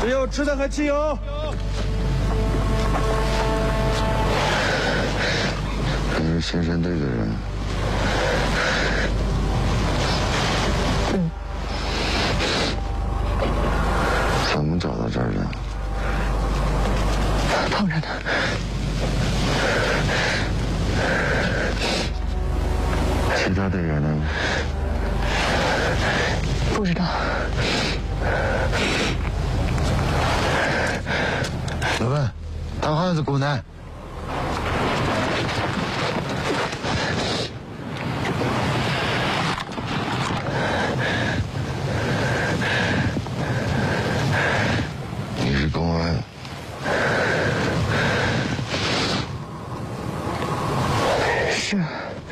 只有吃的和汽油。 你是先山队的人。怎么找到这儿的？ 碰上的。 其他队员呢？ 不知道。 老板，他好像是国男。